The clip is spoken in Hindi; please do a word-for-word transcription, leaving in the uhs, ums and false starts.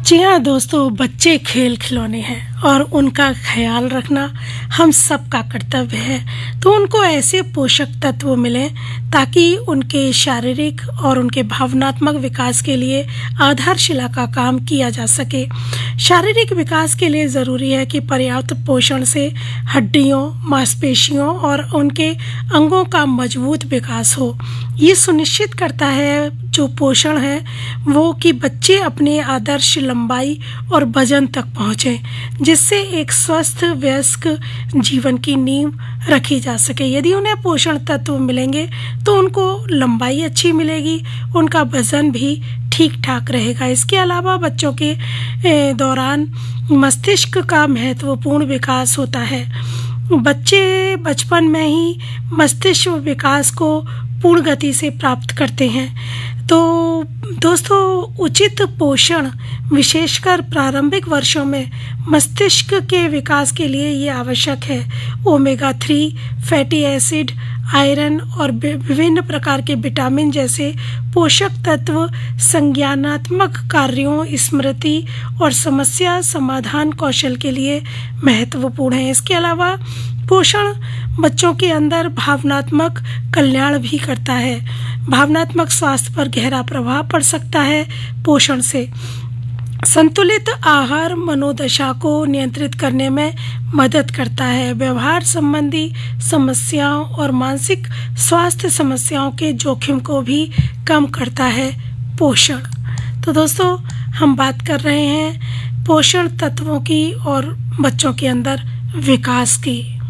जी हाँ दोस्तों, बच्चे खेल खिलौने हैं और उनका ख्याल रखना हम सबका कर्तव्य है। तो उनको ऐसे पोषक तत्व मिलें ताकि उनके शारीरिक और उनके भावनात्मक विकास के लिए आधारशिला का काम किया जा सके। शारीरिक विकास के लिए ज़रूरी है कि पर्याप्त पोषण से हड्डियों, मांसपेशियों और उनके अंगों का मजबूत विकास हो। ये सुनिश्चित करता है जो पोषण है वो कि बच्चे अपने आदर्श लंबाई और वजन तक पहुँचें, जिससे एक स्वस्थ वयस्क जीवन की नींव रखी जा सके। यदि उन्हें पोषण तत्व मिलेंगे तो उनको लंबाई अच्छी मिलेगी, उनका वजन भी ठीक ठाक रहेगा। इसके अलावा बच्चों के दौरान मस्तिष्क का महत्वपूर्ण विकास होता है। बच्चे बचपन में ही मस्तिष्क विकास को पूर्ण गति से प्राप्त करते हैं। तो दोस्तों, उचित पोषण विशेषकर प्रारंभिक वर्षों में मस्तिष्क के विकास के लिए ये आवश्यक है। Omega three fatty acid, iron और विभिन्न प्रकार के विटामिन जैसे पोषक तत्व संज्ञानात्मक कार्यों, स्मृति और समस्या समाधान कौशल के लिए महत्वपूर्ण है। इसके अलावा पोषण बच्चों के अंदर भावनात्मक कल्याण भी करता है। भावनात्मक स्वास्थ्य पर गहरा प्रभाव पड़ सकता है पोषण से। संतुलित आहार मनोदशा को नियंत्रित करने में मदद करता है। व्यवहार संबंधी समस्याओं और मानसिक स्वास्थ्य समस्याओं के जोखिम को भी कम करता है पोषण। तो दोस्तों, हम बात कर रहे हैं पोषण तत्वों की और बच्चों के अंदर विकास की।